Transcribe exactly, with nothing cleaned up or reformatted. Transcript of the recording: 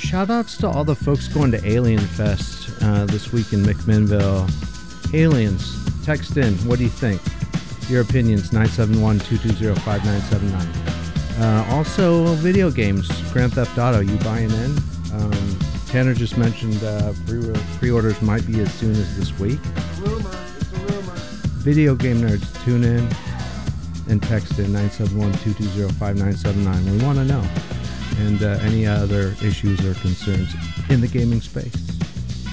shout outs to all the folks going to Alien Fest uh, this week in McMinnville. Aliens, text in. What do you think? Your opinions, nine seven one, two two zero, five nine seven nine. Uh, also, video games, Grand Theft Auto, you buying in? Um, Tanner just mentioned uh, pre- pre-orders might be as soon as this week. It's a rumor. It's a rumor. Video game nerds, tune in and text in nine seven one, two two zero, five nine seven nine. We want to know. And uh, any other issues or concerns in the gaming space.